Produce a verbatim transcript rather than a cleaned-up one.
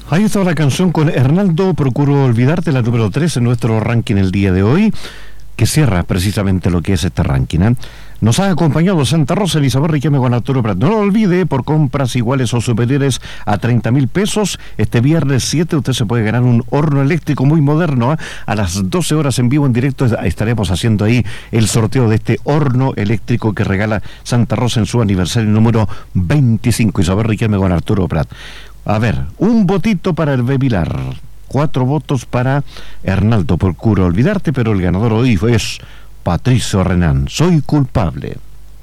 Ahí está la canción con Hernaldo, Procuro Olvidarte, la número tres en nuestro ranking el día de hoy, que cierra precisamente lo que es este ranking, ¿eh? Nos ha acompañado Santa Rosa, Elizabeth Riquelme con Arturo Prat. No lo olvide, por compras iguales o superiores a treinta mil pesos, este viernes siete usted se puede ganar un horno eléctrico muy moderno, ¿eh? A las doce horas en vivo, en directo, estaremos haciendo ahí el sorteo de este horno eléctrico que regala Santa Rosa en su aniversario número veinticinco. Isabel Riquelme con Arturo Prat. A ver, un votito para el B. Pilar, cuatro votos para Hernaldo, Procuro Olvidarte, pero el ganador hoy es Patricio Renán, Soy Culpable.